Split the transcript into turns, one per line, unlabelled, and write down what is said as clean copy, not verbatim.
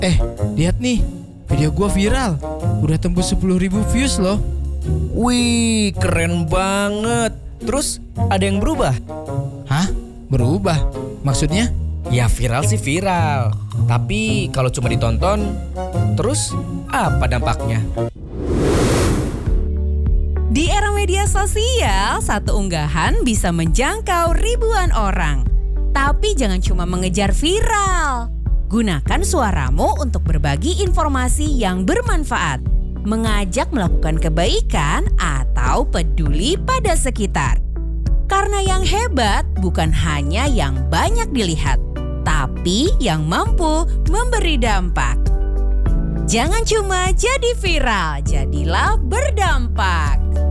Lihat nih, video gua viral. Udah tembus 10.000 views loh.
Wih, keren banget. Terus ada yang berubah?
Hah? Berubah? Maksudnya?
Ya viral sih viral. Tapi kalau cuma ditonton, terus apa dampaknya?
Di era media sosial, satu unggahan bisa menjangkau ribuan orang. Tapi jangan cuma mengejar viral. Gunakan suaramu untuk berbagi informasi yang bermanfaat, mengajak melakukan kebaikan, atau peduli pada sekitar. Karena yang hebat bukan hanya yang banyak dilihat, tapi yang mampu memberi dampak. Jangan cuma jadi viral, jadilah berdampak.